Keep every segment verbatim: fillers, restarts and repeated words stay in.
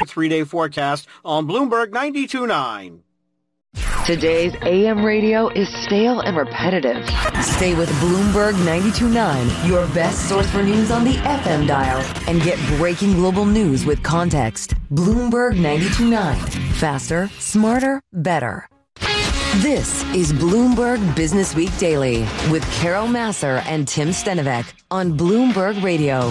three-day forecast on Bloomberg ninety-two point nine. Today's A M radio is stale and repetitive. Stay with Bloomberg ninety-two point nine, your best source for news on the F M dial, and get breaking global news with context. Bloomberg ninety-two point nine. Faster, smarter, better. This is Bloomberg Business Week Daily with Carol Massar and Tim Stenovec on Bloomberg Radio.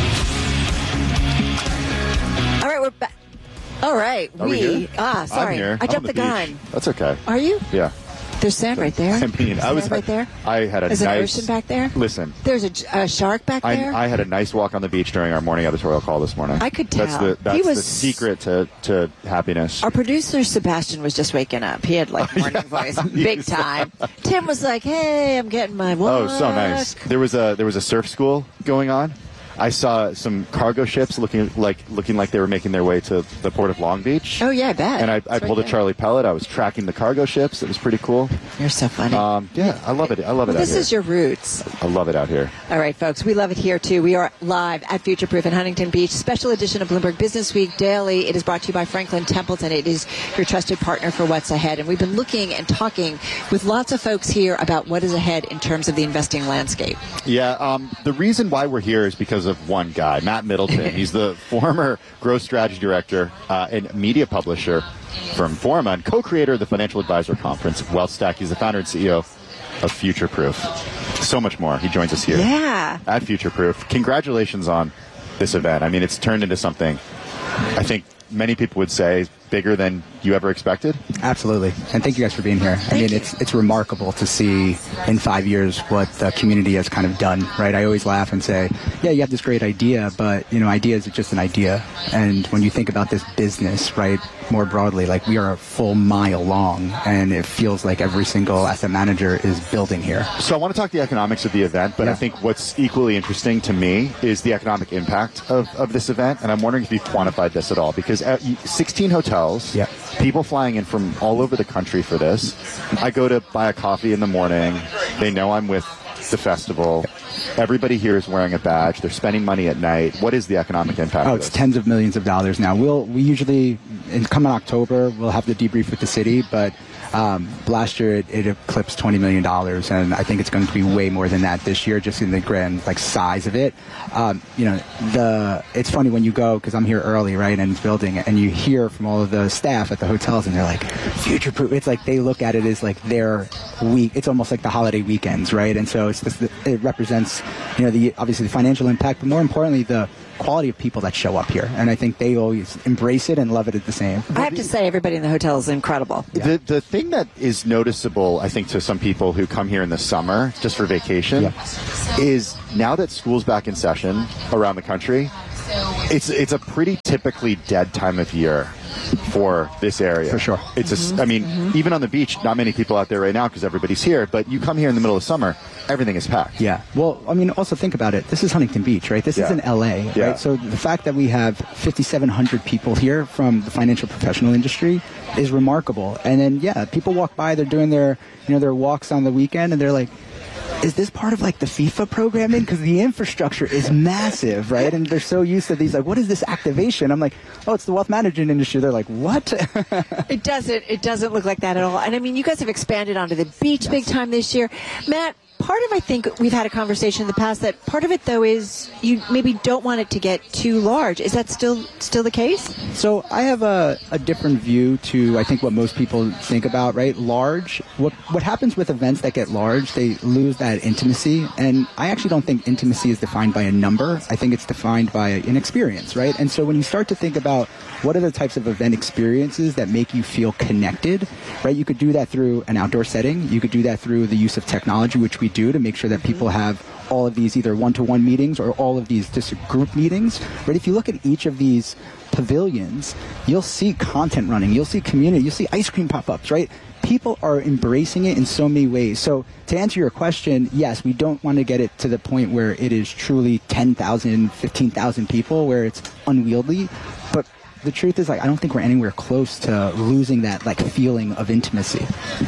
All right, we're back. All right, Are we, we ah sorry, I'm here. I I'm jumped on the, the gun. beach. That's okay. Are you? Yeah. There's sand right there. I mean, There's I was sand right there. I had a There's nice an ocean back there. Listen, there's a, a shark back there. I, I had a nice walk on the beach during our morning editorial call this morning. I could tell. That's the that's he was, the secret to, to happiness. Our producer Sebastian was just waking up. He had like morning voice, big time. Tim was like, "Hey, I'm getting my walk." Oh, so nice. There was a there was a surf school going on. I saw some cargo ships looking like looking like they were making their way to the port of Long Beach. Oh yeah, I bet. And I, I right pulled a there. Charlie Pellet. I was tracking the cargo ships. It was pretty cool. You're so funny. Um, yeah, I love it. I love it well, out this here. is your roots. I love it out here. All right, folks, we love it here, too. We are live at Future Proof in Huntington Beach, special edition of Bloomberg Business Week Daily. It is brought to you by Franklin Templeton. It is your trusted partner for what's ahead. And we've been looking and talking with lots of folks here about what is ahead in terms of the investing landscape. Yeah, um, the reason why we're here is because of one guy, Matt Middleton. He's the former growth strategy director uh, and media publisher from Forma and co-creator of the Financial Advisor Conference, WealthStack. He's the founder and C E O of Future Proof. So much more. He joins us here yeah. at Future Proof. Congratulations on this event. I mean, it's turned into something I think many people would say bigger than you ever expected. Absolutely. And thank you guys for being here. I mean, it's it's remarkable to see in five years what the community has kind of done, right? I always laugh and say, yeah, you have this great idea, but, you know, ideas are just an idea. And when you think about this business, right, more broadly, like we are a full mile long, and it feels like every single asset manager is building here. So I want to talk the economics of the event, but yeah. I think what's equally interesting to me is the economic impact of, of this event. And I'm wondering if you've quantified this at all, because at sixteen hotels, yeah. people flying in from all over the country for this. I go to buy a coffee in the morning. They know I'm with the festival. Everybody here is wearing a badge. They're spending money at night. What is the economic impact? Oh, of it's this? tens of millions of dollars now. We'll we usually, in coming October, we'll have the debrief with the city, but um, last year it, it eclipsed twenty million dollars, and I think it's going to be way more than that this year, just in the grand like size of it. Um, you know, the it's funny when you go, because I'm here early, right, and it's building, and you hear from all of the staff at the hotels, and they're like, future proof. It's like they look at it as like their week. It's almost like the holiday weekends, right? And so it's just, it represents, you know, the obviously the financial impact, but more importantly, the quality of people that show up here. And I think they always embrace it and love it at the same. I have to say, everybody in the hotel is incredible. Yeah. The the thing that is noticeable, I think, to some people who come here in the summer just for vacation, yeah. is now that school's back in session around the country, it's it's a pretty typically dead time of year for this area. For sure. It's mm-hmm. a, I mean, mm-hmm. even on the beach, not many people out there right now because everybody's here, but you come here in the middle of summer, everything is packed. Yeah. Well, I mean, also think about it. This is Huntington Beach, right? This yeah. isn't L A, yeah. right? So the fact that we have fifty-seven hundred people here from the financial professional industry is remarkable. And then, yeah, people walk by, they're doing their, you know, their walks on the weekend, and they're like, is this part of like the FIFA programming? Because the infrastructure is massive, right? And they're so used to these, like, what is this activation? I'm like, oh, it's the wealth management industry. They're like, what? It doesn't. It doesn't look like that at all. And I mean, you guys have expanded onto the beach yes. big time this year, Matt. Part of, I think, we've had a conversation in the past that part of it, though, is you maybe don't want it to get too large. Is that still still the case? So I have a, a different view to, I think, what most people think about, right? Large. What what happens with events that get large, they lose that intimacy. And I actually don't think intimacy is defined by a number. I think it's defined by an experience, right? And so when you start to think about what are the types of event experiences that make you feel connected, right? You could do that through an outdoor setting. You could do that through the use of technology, which we do to make sure that people have all of these either one-to-one meetings or all of these just group meetings. Right? If you look at each of these pavilions, you'll see content running. You'll see community. You'll see ice cream pop-ups, right? People are embracing it in so many ways. So to answer your question, yes, we don't want to get it to the point where it is truly ten thousand, fifteen thousand people, where it's unwieldy. But the truth is, like, I don't think we're anywhere close to losing that, like, feeling of intimacy.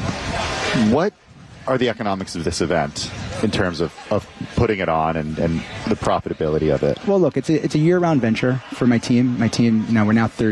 What are the economics of this event in terms of, of putting it on and, and the profitability of it? Well, look, it's a, it's a year-round venture for my team. My team, you know, we're now thirty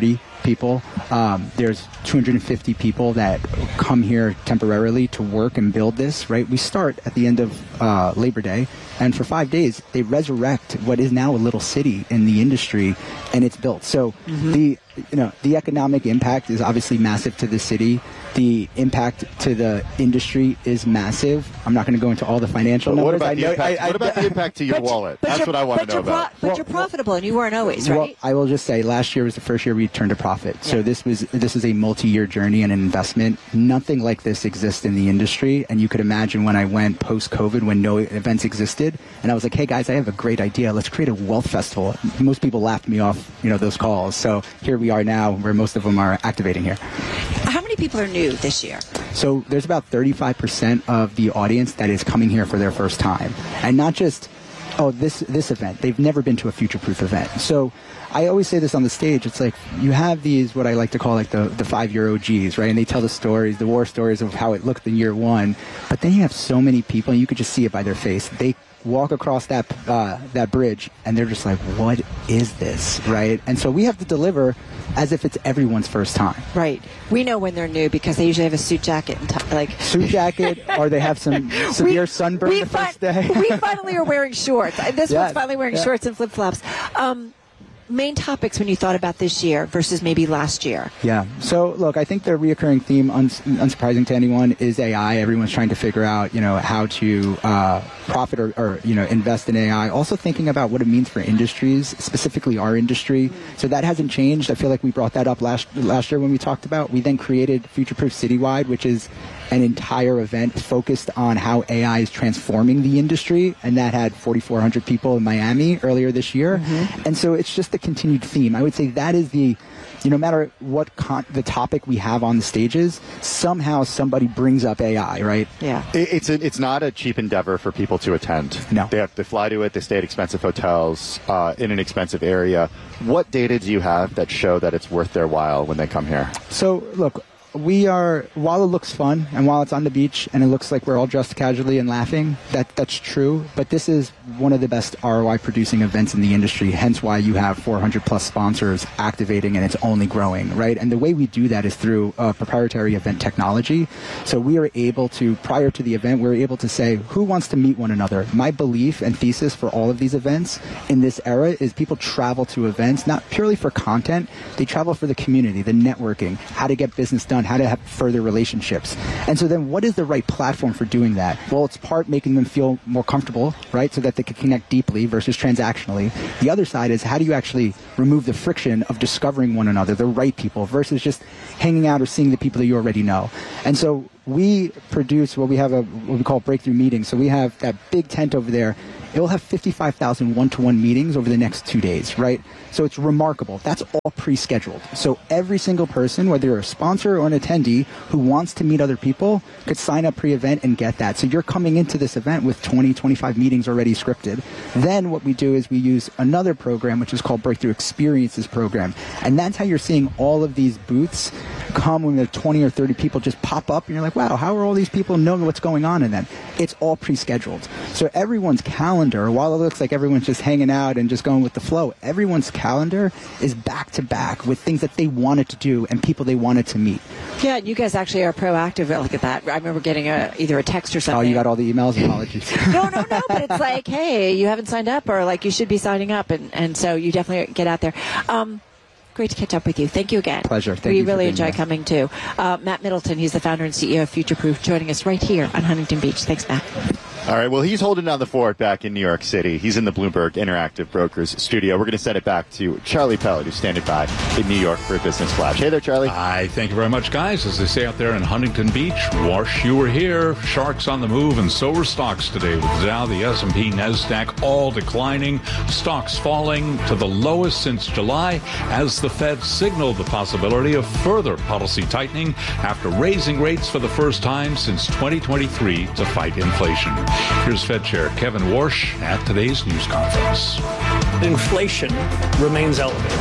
people. Um, there's two hundred fifty people that come here temporarily to work and build this, right? We start at the end of uh, Labor Day, and for five days, they resurrect what is now a little city in the industry, and it's built. So mm-hmm. the you know the economic impact is obviously massive to the city. The impact to the industry is massive. I'm not going to go into all the financial but numbers. What about, I the, know, impact, I, I, what about the impact to your but wallet? But That's what I want to know pro- about. But well, you're profitable, and you weren't always, right? Well, I will just say, last year was the first year we turned a profit. Yeah. So this was this is a multi-year journey and an investment. Nothing like this exists in the industry. And you could imagine when I went post-COVID, when no events existed, and I was like, hey, guys, I have a great idea. Let's create a wealth festival. Most people laughed me off, you know, those calls. So here we are now, where most of them are activating here. How many people are new this year? So there's about thirty-five percent of the audience that is coming here for their first time. And not just, oh, this this event. They've never been to a future-proof event. So I always say this on the stage. It's like you have these, what I like to call like the, the five-year O Gs, right? And they tell the stories, the war stories of how it looked in year one. But then you have so many people, and you could just see it by their face. They walk across that uh, that bridge, and they're just like, what is this, right? And so we have to deliver as if it's everyone's first time. Right. We know when they're new because they usually have a suit jacket and t- like suit jacket, or they have some severe we, sunburn we the fi- first day. We finally are wearing shorts. This yes, one's finally wearing yeah. shorts and flip-flops. Um, main topics when you thought about this year versus maybe last year? Yeah. So, look, I think the reoccurring theme, uns- unsurprising to anyone, is A I. Everyone's trying to figure out, you know, how to uh, profit or, or, you know, invest in A I. Also thinking about what it means for industries, specifically our industry. So that hasn't changed. I feel like we brought that up last last year when we talked about. We then created Future Proof Citywide, which is an entire event focused on how A I is transforming the industry, and that had forty-four hundred people in Miami earlier this year. Mm-hmm. And so it's just the continued theme. I would say that is the, you know, no matter what con- the topic we have on the stages, somehow somebody brings up A I, right? Yeah. It, it's a, it's not a cheap endeavor for people to attend. No. They have to fly to it. They stay at expensive hotels uh, in an expensive area. What data do you have that show that it's worth their while when they come here? So, look, we are, while it looks fun and while it's on the beach and it looks like we're all dressed casually and laughing, that that's true. But this is one of the best R O I producing events in the industry, hence why you have four hundred plus sponsors activating and it's only growing, right? And the way we do that is through uh, proprietary event technology. So we are able to, prior to the event, we we're able to say, who wants to meet one another? My belief and thesis for all of these events in this era is people travel to events, not purely for content, they travel for the community, the networking, how to get business done, how to have further relationships. And so then what is the right platform for doing that? Well, it's part making them feel more comfortable, right, so that they can connect deeply versus transactionally. The other side is how do you actually remove the friction of discovering one another, the right people, versus just hanging out or seeing the people that you already know. And so we produce what we have a what we call breakthrough meetings. So we have that big tent over there. It will have fifty-five thousand one-to-one meetings over the next two days, right? So it's remarkable. That's all pre-scheduled. So every single person, whether you're a sponsor or an attendee who wants to meet other people, could sign up pre-event and get that. So you're coming into this event with twenty, twenty-five meetings already scripted. Then what we do is we use another program, which is called Breakthrough Experiences Program. And that's how you're seeing all of these booths come when there are twenty or thirty people just pop up and you're like, wow, how are all these people knowing what's going on in them? It's all pre-scheduled. So everyone's calendar, while it looks like everyone's just hanging out and just going with the flow, everyone's calendar is back to back with things that they wanted to do and people they wanted to meet. Yeah, you guys actually are proactive. Look at that. I remember getting a, either a text or something. Oh, you got all the emails? Apologies. no, no, no, but it's like, hey, you haven't signed up, or like you should be signing up, and, and so you definitely get out there. Um, Great to catch up with you. Thank you again. Pleasure. Thank we you. We really for enjoy here. coming too. Uh, Matt Middleton, he's the founder and C E O of Future Proof, joining us right here on Huntington Beach. Thanks, Matt. All right, well, he's holding down the fort back in New York City. He's in the Bloomberg Interactive Brokers studio. We're going to send it back to Charlie Pellet, who's standing by in New York for a business flash. Hey there, Charlie. Hi, thank you very much, guys. As they say out there in Huntington Beach, wash, you were here. Sharks on the move, and so were stocks today, with Dow, the S and P, NASDAQ all declining. Stocks falling to the lowest since July as the Fed signaled the possibility of further policy tightening after raising rates for the first time since twenty twenty-three to fight inflation. Here's Fed Chair Kevin Warsh at today's news conference. Inflation remains elevated.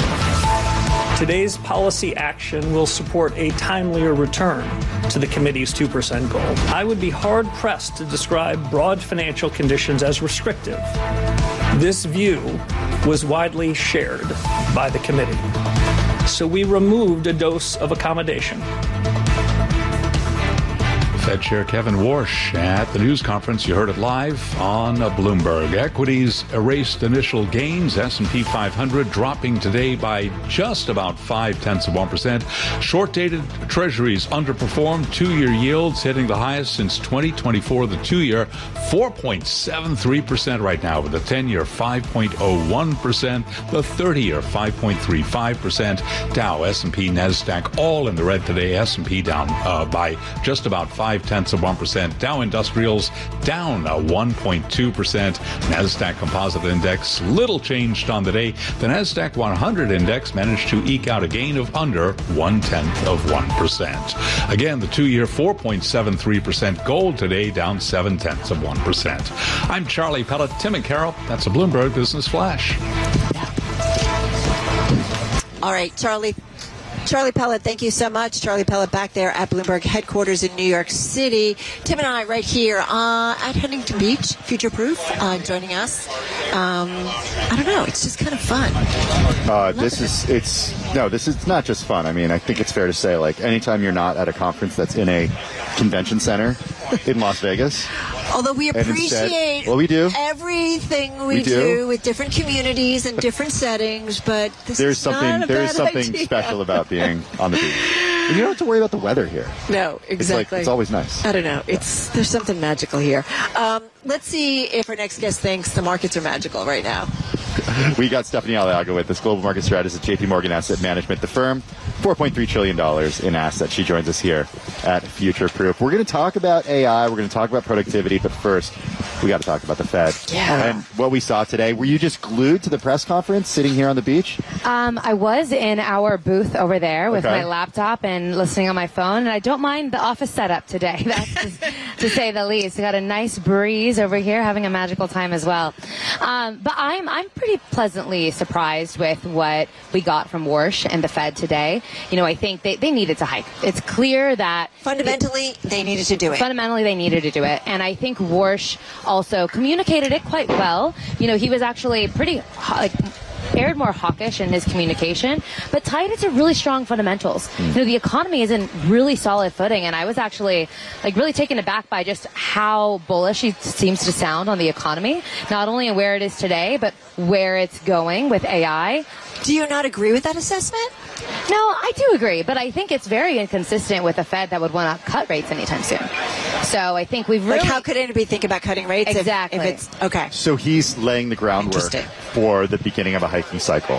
Today's policy action will support a timelier return to the committee's two percent goal. I would be hard-pressed to describe broad financial conditions as restrictive. This view was widely shared by the committee. So we removed a dose of accommodation. Fed Chair Kevin Warsh at the news conference. You heard it live on Bloomberg. Equities erased initial gains. S and P five hundred dropping today by just about five-tenths of one percent. Short-dated treasuries underperformed. Two-year yields hitting the highest since twenty twenty-four. The two-year, four point seven three percent right now, with the ten-year, five point oh one percent. The thirty-year, five point three five percent. Dow, S and P, NASDAQ, all in the red today. S and P down uh, by just about five tenths of one percent. Dow Industrials down a one point two percent. NASDAQ Composite Index little changed on the day. The NASDAQ one hundred Index managed to eke out a gain of under one tenth of one percent. Again, the two-year four point seven three percent. Gold today down seven tenths of one percent. I'm Charlie Pellet. Tim and Carol, that's a Bloomberg Business Flash. All right, Charlie. Charlie Pellet, thank you so much. Charlie Pellet back there at Bloomberg headquarters in New York City. Tim and I right here uh, at Huntington Beach, Future Proof, uh, joining us. Um, I don't know. It's just kind of fun. Uh, this is, it's, no, this is not just fun. I mean, I think it's fair to say, like, anytime you're not at a conference that's in a convention center in Las Vegas. Although we appreciate instead, well, we do. everything we, we do. do with different communities and different settings, but this there's is something not a there bad is something idea. special about being on the beach. And you don't have to worry about the weather here. No, exactly. It's like it's always nice. I don't know. It's there's something magical here. Um, let's see if our next guest thinks the markets are magical right now. We got Stephanie Aliaga with us, global market strategist at J P Morgan Asset Management. The firm, four point three trillion dollars in assets. She joins us here at Future Proof. We're going to talk about A I. We're going to talk about productivity. But first, we got to talk about the Fed. Yeah. And what we saw today. Were you just glued to the press conference sitting here on the beach? Um, I was in our booth over there with Okay. my laptop and listening on my phone. And I don't mind the office setup today. That's to, to say the least. We got a nice breeze over here, having a magical time as well. Um, but I'm I'm pretty pleasantly surprised with what we got from Warsh and the Fed today. You know, I think they, they needed to hike. It's clear that Fundamentally, it, they needed to do it. Fundamentally, they needed to do it. And I think Warsh also communicated it quite well. You know, he was actually pretty, like, aired more hawkish in his communication, but tied it to really strong fundamentals. Mm. You know, the economy is in really solid footing, and I was actually like really taken aback by just how bullish he seems to sound on the economy, not only in where it is today, but where it's going with A I. Do you not agree with that assessment? No, I do agree, but I think it's very inconsistent with a Fed that would want to cut rates anytime soon. So I think we've really... Like, how could anybody think about cutting rates? Exactly. If, if it's, okay. So he's laying the groundwork for the beginning of a hiking cycle.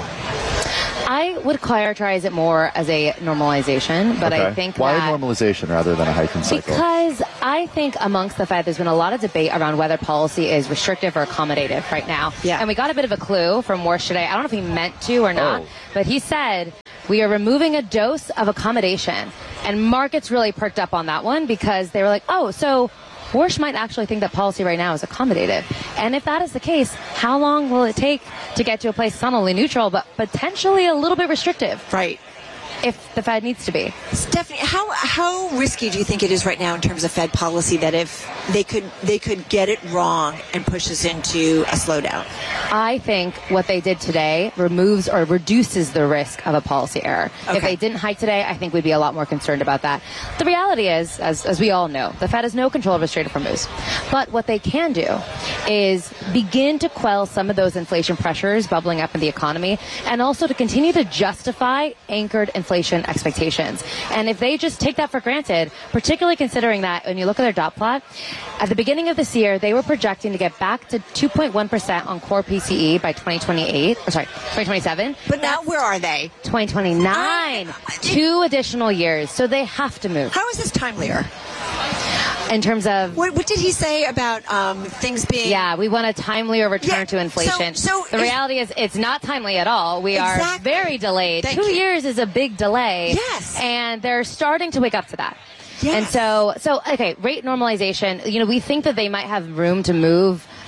I would characterize it more as a normalization, but okay. I think Why that... a normalization rather than a hiking cycle? Because I think amongst the Fed, there's been a lot of debate around whether policy is restrictive or accommodative right now. Yeah. And we got a bit of a clue from Warsh today. I don't know if he meant to or not, oh. but he said, we are removing a dose of accommodation. And markets really perked up on that one because they were like, oh, so Warsh might actually think that policy right now is accommodative. And if that is the case, how long will it take to get to a place not only neutral, but potentially a little bit restrictive? Right. If the Fed needs to be. Stephanie, how how risky do you think it is right now in terms of Fed policy that if they could they could get it wrong and push us into a slowdown? I think what they did today removes or reduces the risk of a policy error. Okay. If they didn't hike today, I think we'd be a lot more concerned about that. The reality is, as, as we all know, the Fed has no control over straight up moves. But what they can do is begin to quell some of those inflation pressures bubbling up in the economy, and also to continue to justify anchored inflation expectations. And if they just take that for granted, particularly considering that when you look at their dot plot, at the beginning of this year, they were projecting to get back to two point one percent on core P C E by twenty twenty-eight, or sorry, twenty twenty-seven. But now where are they? twenty twenty-nine. Uh, Two additional years. So they have to move. How is this timelier? In terms of... What, what did he say about um, things being... Yeah, we want a timelier return yeah, to inflation. So, so the reality is it's not timely at all. We exactly. are very delayed. Thank Two you. years is a big delay. Yes. And they're starting to wake up to that. Yes. And so, so okay, rate normalization, you know, we think that they might have room to move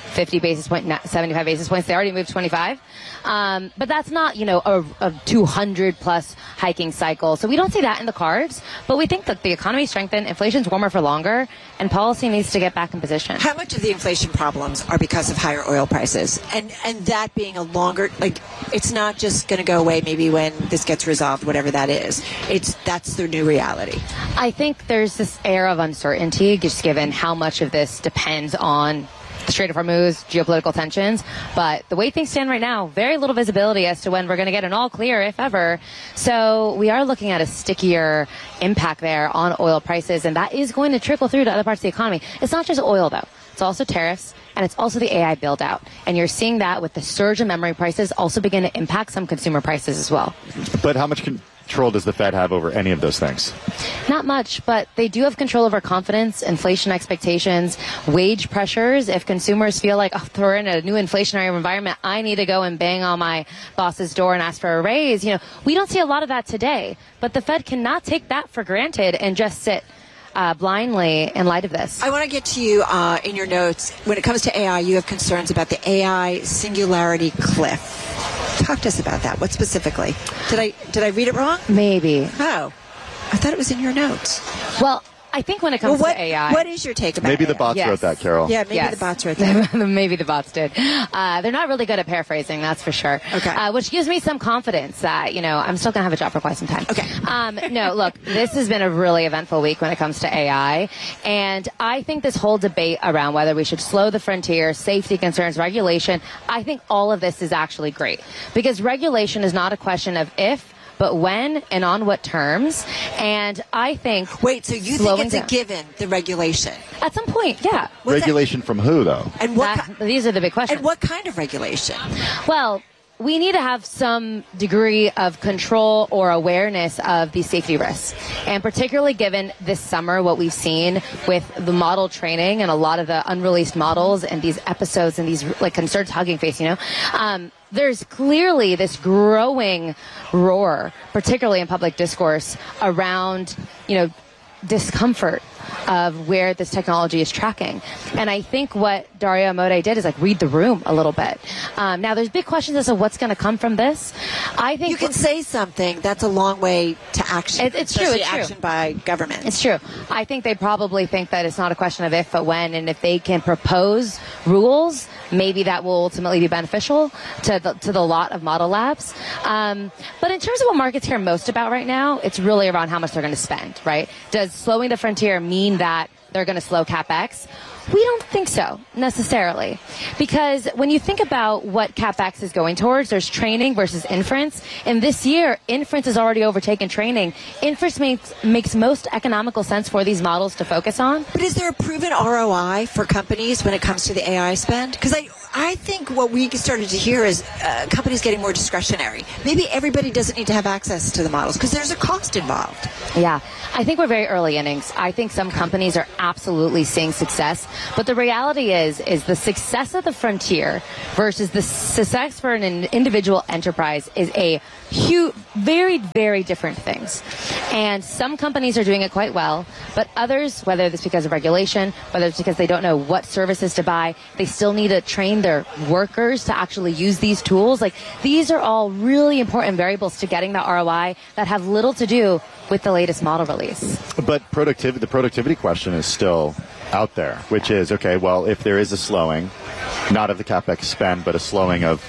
fifty basis points, seventy-five basis points. They already moved twenty-five. Um, but that's not, you know, a, a two hundred plus hiking cycle. So we don't see that in the cards. But we think that the economy strengthened, inflation's warmer for longer, and policy needs to get back in position. How much of the inflation problems are because of higher oil prices? And and that being a longer, like, it's not just going to go away maybe when this gets resolved, whatever that is. It's that's the new reality. I think there's this air of uncertainty, just given how much of this depends on the Strait of Hormuz, geopolitical tensions. But the way things stand right now, very little visibility as to when we're going to get an all clear, if ever. So we are looking at a stickier impact there on oil prices, and that is going to trickle through to other parts of the economy. It's not just oil, though. It's also tariffs, and it's also the A I build out. And you're seeing that with the surge in memory prices also begin to impact some consumer prices as well. But how much control does the Fed have over any of those things? Not much, but they do have control over confidence, inflation expectations, wage pressures. If consumers feel like, oh, we're in a new inflationary environment, I need to go and bang on my boss's door and ask for a raise. You know, we don't see a lot of that today, but the Fed cannot take that for granted and just sit Uh, blindly in light of this. I want to get to you uh, in your notes. When it comes to A I, you have concerns about the A I singularity cliff. Talk to us about that. What specifically? Did I did I read it wrong? Maybe. Oh, I thought it was in your notes. Well, I think when it comes well, what, to A I... What is your take about Maybe A I? the bots yes. wrote that, Carol. Yeah, maybe yes. the bots wrote that. Maybe the bots did. Uh, they're not really good at paraphrasing, that's for sure. Okay. Uh, which gives me some confidence that, you know, I'm still going to have a job for quite some time. Okay. Um, no, look, this has been a really eventful week when it comes to A I. And I think this whole debate around whether we should slow the frontier, safety concerns, regulation, I think all of this is actually great. Because regulation is not a question of if, but when and on what terms. And I think... Wait, so you think it's down. a given, the regulation? At some point, yeah. What's regulation that? From who, though? And what? That, these are the big questions. And what kind of regulation? Well, we need to have some degree of control or awareness of these safety risks. And particularly given this summer, what we've seen with the model training and a lot of the unreleased models and these episodes and these like concerns hugging face, you know, um, there's clearly this growing roar, particularly in public discourse, around, you know, discomfort of where this technology is tracking. And I think what Dario Amodei did is like read the room a little bit. Um, now, there's big questions as to what's going to come from this. I think you can say something. That's a long way to action. It, it's true. It's action true. by government. It's true. I think they probably think that it's not a question of if, but when. And if they can propose rules, maybe that will ultimately be beneficial to the, to the lot of model labs. Um, but in terms of what markets care most about right now, it's really around how much they're going to spend, right? Does slowing the frontier mean that they're going to slow CapEx? We don't think so, necessarily. Because when you think about what CapEx is going towards, there's training versus inference. And this year, inference has already overtaken training. Inference makes, makes most economical sense for these models to focus on. But is there a proven R O I for companies when it comes to the A I spend? Because I, I think what we started to hear is uh, companies getting more discretionary. Maybe everybody doesn't need to have access to the models because there's a cost involved. Yeah, I think we're very early innings. I think some companies are absolutely seeing success. But the reality is, is the success of the frontier versus the success for an individual enterprise is a huge, very, very different things. And some companies are doing it quite well, but others, whether it's because of regulation, whether it's because they don't know what services to buy, they still need to train their workers to actually use these tools. Like, these are all really important variables to getting the R O I that have little to do with the latest model release. But productivity, the productivity question is still out there, which is, okay, well, if there is a slowing, not of the CapEx spend, but a slowing of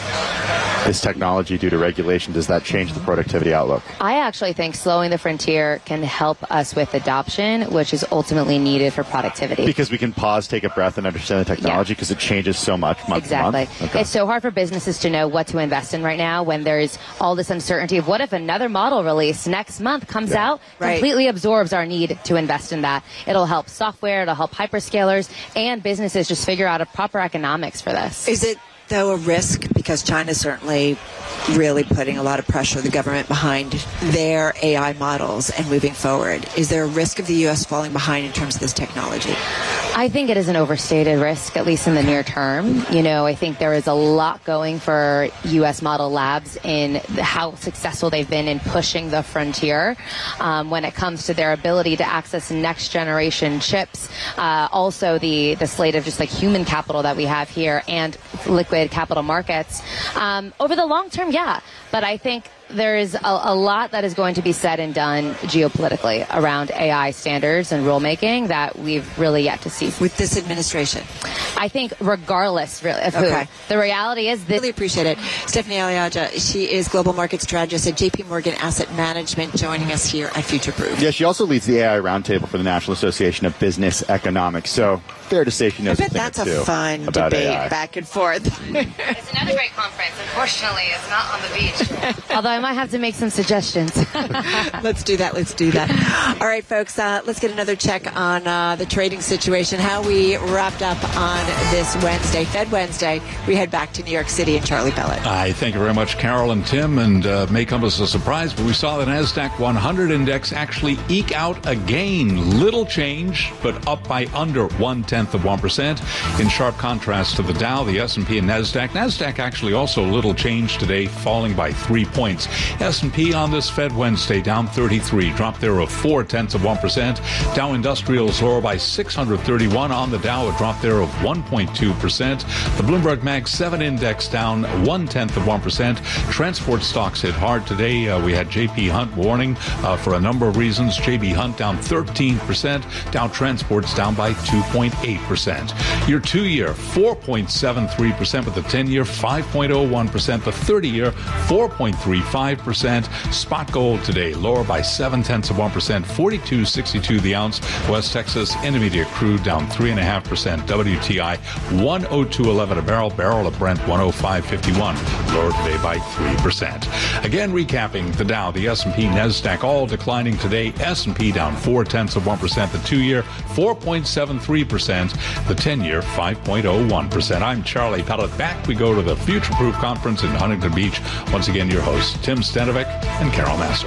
this technology due to regulation, does that change the productivity outlook? I actually think slowing the frontier can help us with adoption, which is ultimately needed for productivity. Because we can pause, take a breath, and understand the technology because yeah. it changes so much month exactly. to month. Okay. It's so hard for businesses to know what to invest in right now when there's all this uncertainty of what if another model release next month comes yeah. out, right. completely absorbs our need to invest in that. It'll help software, it'll help hyperscalers, and businesses just figure out a proper economics for this. Is it though a risk, because China's certainly really putting a lot of pressure, the government, behind their A I models and moving forward? Is there a risk of the U S falling behind in terms of this technology? I think it is an overstated risk, at least in the near term. You know, I think there is a lot going for U S model labs in how successful they've been in pushing the frontier um, when it comes to their ability to access next generation chips. Uh, also, the, the slate of just like human capital that we have here and liquid capital markets. Um, over the long term, yeah. But I think there is a, a lot that is going to be said and done geopolitically around A I standards and rulemaking that we've really yet to see. With this administration? I think regardless really of okay. who. The reality is this. Really appreciate it. Stephanie Aliaga, she is Global Market Strategist at J P Morgan Asset Management, joining us here at Future Proof. Yeah, she also leads the A I Roundtable for the National Association of Business Economics. So fair to say she knows I bet a thing that's or two a fun about debate A I. back and forth. It's another great conference. Unfortunately, it's not on the beach. Although I might have to make some suggestions. Let's do that. Let's do that. All right, folks, uh, let's get another check on uh, the trading situation, how we wrapped up on this Wednesday, Fed Wednesday. We head back to New York City and Charlie Pellet. I thank you very much, Carol and Tim, and uh, may come as a surprise, but we saw the NASDAQ one hundred index actually eke out a gain. Little change, but up by under one-tenth of one percent. In sharp contrast to the Dow, the S and P and NASDAQ. NASDAQ actually also little change today, falling by three points. S and P on this Fed Wednesday down thirty-three, drop there of four-tenths of one percent. Dow Industrials lower by six hundred thirty-one on the Dow, a drop there of one point two percent. The Bloomberg Mag seven index down one-tenth of one percent. Transport stocks hit hard today. Uh, we had J P Hunt warning uh, for a number of reasons. J B Hunt down thirteen percent. Dow Transport's down by two point eight percent. Your two-year, four point seven three percent, with the ten-year, five point oh one percent. The thirty-year, four point three five percent. Spot gold today lower by seven-tenths of one percent, forty-two sixty-two the ounce. West Texas Intermediate crude down three point five percent. W T I one oh two eleven a barrel. Barrel of Brent one oh five fifty-one, lower today by three percent. Again, recapping the Dow, the S and P, NASDAQ all declining today. S and P down four-tenths of one percent. The two-year, four point seven three percent. The ten-year, five point oh one percent. I'm Charlie Pellet. Back we go to the Future Proof Conference in Huntington Beach. Once again, your hosts, Tim Stanovic and Carol Massar.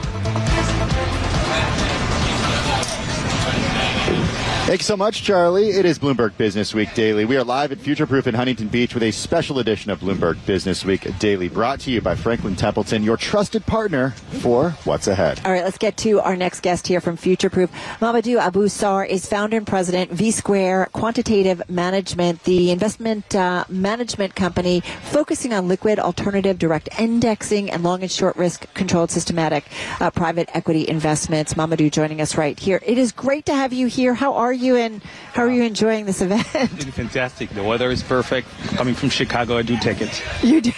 Thank you so much, Charlie. It is Bloomberg Business Week Daily. We are live at Future Proof in Huntington Beach with a special edition of Bloomberg Business Week Daily, brought to you by Franklin Templeton, your trusted partner for what's ahead. All right, let's get to our next guest here from Future Proof. Mamadou Abou-Sar is founder and president, V-Square Quantitative Management, the investment uh, management company focusing on liquid, alternative, direct indexing, and long and short risk controlled systematic uh, private equity investments. Mamadou joining us right here. It is great to have you here. How are you, and how are you enjoying this event? It's fantastic. The weather is perfect. Coming from Chicago, I do take it. You do.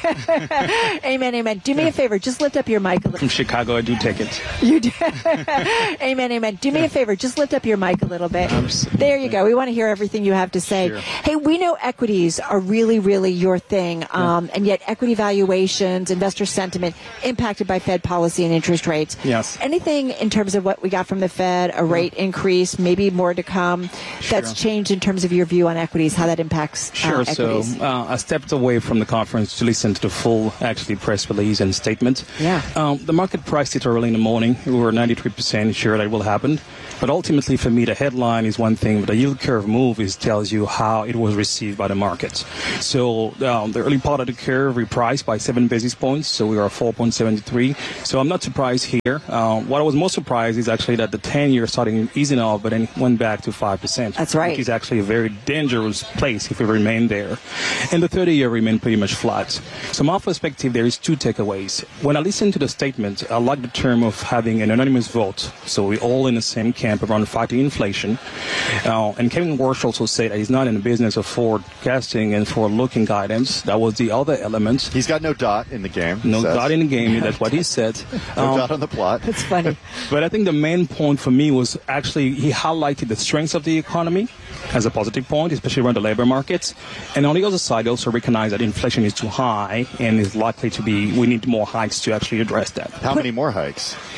Amen, amen. Do me a favor. Just lift up your mic a little. From Chicago, I do take it. You do. Amen, amen. Do me a favor. Just lift up your mic a little bit. Absolutely. There you go. We want to hear everything you have to say. Sure. Hey, we know equities are really, really your thing, um, yeah. and yet equity valuations, investor sentiment impacted by Fed policy and interest rates. Yes. Anything in terms of what we got from the Fed, a rate yeah. increase, maybe more to come, sure. that's changed in terms of your view on equities, how that impacts uh, sure. equities? So uh, I stepped away from the conference to listen to the full, actually, press release and statement. Yeah. Um, the market priced it early in the morning. We were ninety-three percent sure that will happen. But ultimately, for me, the headline is one thing, but the yield curve move is tells you how it was received by the markets. So um, the early part of the curve repriced by seven basis points, so we are four point seven three. So I'm not surprised here. Uh, what I was most surprised is actually that the ten-year starting easing off, but then went back to five percent. That's right. Which is actually a very dangerous place if we remain there. And the thirty-year remained pretty much flat. So from our perspective, there is two takeaways. When I listen to the statement, I like the term of having an anonymous vote. So we're all in the same camp around fighting inflation. Uh, and Kevin Warsh also said that he's not in the business of forecasting and forward-looking guidance. That was the other element. He's got no dot in the game. No says. dot in the game. That's what he said. no um, dot on the plot. It's funny. But I think the main point for me was actually he highlighted the strengths of the economy as a positive point, especially around the labor markets. And on the other side, also recognize that inflation is too high and is likely to be, we need more hikes to actually address that. How many more hikes?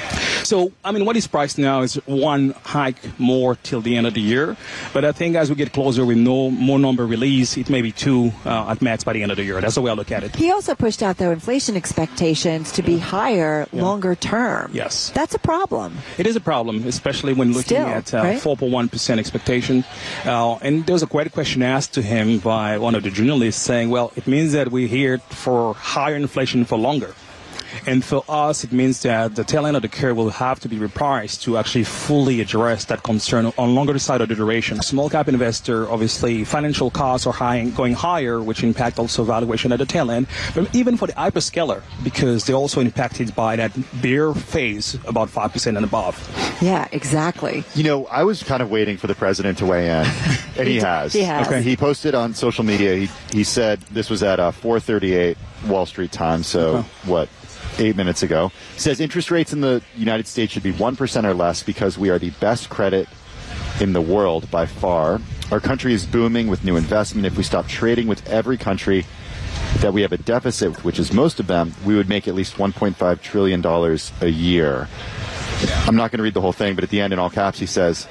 So, I mean, what is priced now is one hike more till the end of the year. But I think as we get closer with no more number release, it may be two uh, at max by the end of the year. That's the way I look at it. He also pushed out, though, inflation expectations to be higher Yeah. longer term. Yes. That's a problem. It is a problem, especially when looking Still, at uh, right? four point one percent expectation. Uh, and there was a great question asked to him by one of the journalists saying, well, it means that we're here for higher inflation for longer. And for us, it means that the tail end of the curve will have to be repriced to actually fully address that concern on longer side of the duration. Small cap investor, obviously, financial costs are high, going higher, which impact also valuation at the tail end. But even for the hyperscaler, because they're also impacted by that bear phase, about five percent and above. Yeah, exactly. You know, I was kind of waiting for the president to weigh in, and he has. He has. Okay. He posted on social media. He he said this was at uh, four thirty-eight Wall Street time. So Uh-huh. what? Eight minutes ago. He says interest rates in the United States should be one percent or less because we are the best credit in the world by far. Our country is booming with new investment. If we stop trading with every country that we have a deficit with, which is most of them, we would make at least one point five trillion dollars a year. I'm not going to read the whole thing, but at the end, in all caps, he says,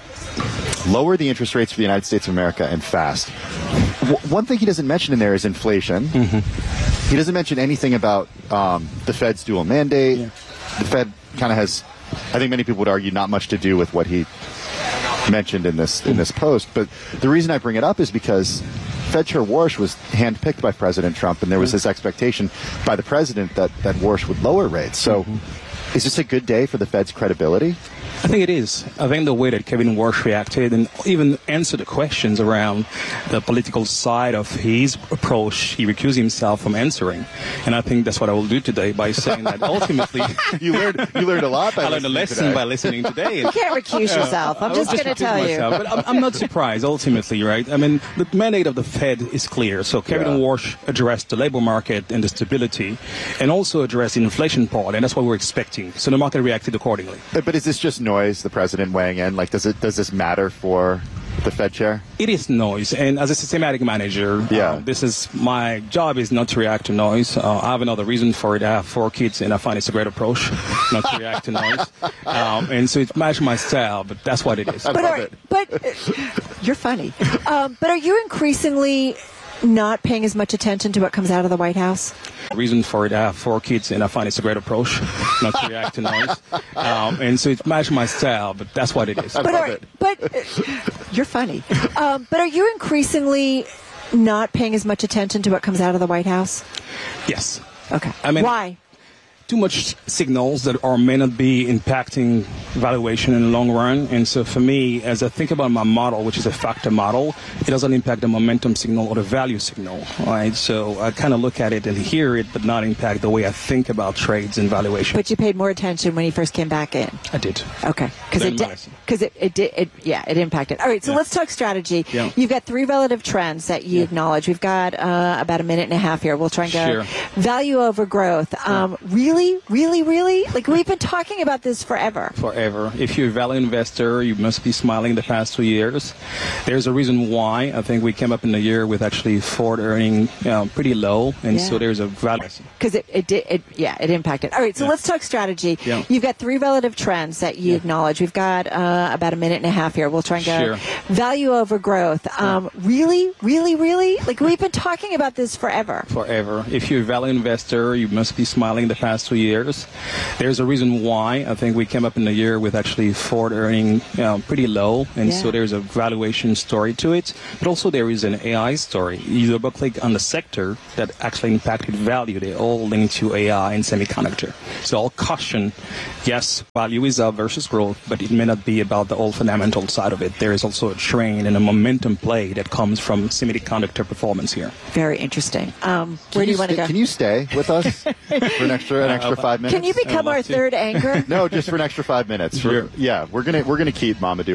lower the interest rates for the United States of America and fast. W- one thing he doesn't mention in there is inflation. Mm-hmm. He doesn't mention anything about um, the Fed's dual mandate. Yeah. The Fed kind of has, I think many people would argue, not much to do with what he mentioned in this in this post. But the reason I bring it up is because Fed Chair Warsh was handpicked by President Trump, and there was this expectation by the president that, that Warsh would lower rates. So mm-hmm. is this a good day for the Fed's credibility? I think it is. I think the way that Kevin Warsh reacted and even answered the questions around the political side of his approach, he recused himself from answering. And I think that's what I will do today by saying that ultimately... you learned you learned a lot by I learned a lesson today. by listening today. You can't recuse yourself. I'm I just will going to recuse tell myself. you. But I'm, I'm not surprised, ultimately, right? I mean, the mandate of the Fed is clear. So Kevin Yeah. Warsh addressed the labor market and the stability and also addressed the inflation part, and that's what we're expecting. So the market reacted accordingly. But, but is this just noise, the president weighing in? Like, does it does this matter for the Fed chair? It is noise, and as a systematic manager, yeah. uh, this is my job is not to react to noise. Uh, I have another reason for it. I have four kids, and I find it's a great approach not to react to noise. Um, and so it matched my style, but that's what it is. I But, love are, it. but uh, you're funny. Um, but are you increasingly not paying as much attention to what comes out of the White House? Reason for it, I have four kids, and I find it's a great approach not to react to noise. Um, and so it matched my style, but that's what it is. I But, love are, it. but uh, you're funny. Um, but are you increasingly not paying as much attention to what comes out of the White House? Yes. Okay. I mean- Why? Too much signals that are may not be impacting valuation in the long run. And so for me, as I think about my model, which is a factor model, it doesn't impact the momentum signal or the value signal, right? So I kind of look at it and hear it, but not impact the way I think about trades and valuation. But you paid more attention when he first came back in. I did. Okay, because Then it, my di- lesson. cause it, it did, it, yeah, it impacted. All right, so Yeah. let's talk strategy. Yeah. You've got three relative trends that you Yeah. acknowledge. We've got uh, about a minute and a half here. We'll try and go Sure. value over growth. Um, really, really, really? Like we've been talking about this forever. Forever. If you're a value investor, you must be smiling the past two years. There's a reason why. I think we came up in the year with actually Ford earning you know, pretty low, and Yeah. so there's a value. Because it, it did, it, yeah, it impacted. All right, so Yeah. let's talk strategy. Yeah. You've got three relative trends that you Yeah. acknowledge. We've got uh, about a minute and a half here. We'll try and go Sure. value over growth. Um, really, really, really? Like we've been talking about this forever. Forever. If you're a value investor, you must be smiling the past two years. There's a reason why. I think we came up in the year with actually Ford earning you know, pretty low, and Yeah. so there's a valuation story to it. But also there is an A I story. You double click on the sector that actually impacted value. They all linked to A I and semiconductor. So all caution, yes, value is up versus growth, but it may not be about the old fundamental side of it. There is also a trend and a momentum play that comes from semiconductor performance here. Very interesting. Um, where Can do you want to sta- go? Can you stay with us for an extra an extra five minutes? Can you become I'd our love to. third anchor? No, just for an extra five minutes. For- Sure. yeah, we're gonna we're gonna keep Mamadou